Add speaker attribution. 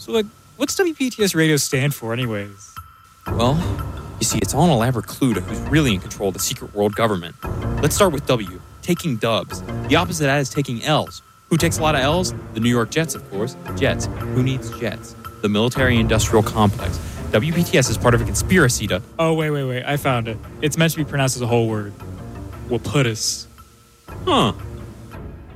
Speaker 1: So, what's WPTS radio stand for anyways?
Speaker 2: Well, you see, it's all an elaborate clue to who's really in control of the secret world government. Let's start with W, taking dubs. The opposite of that is taking L's. Who takes a lot of L's? The New York Jets, of course. Jets. Who needs jets? The military-industrial complex. WPTS is part of a conspiracy to...
Speaker 1: Oh, wait. I found it. It's meant to be pronounced as a whole word. Waputus.
Speaker 2: Huh.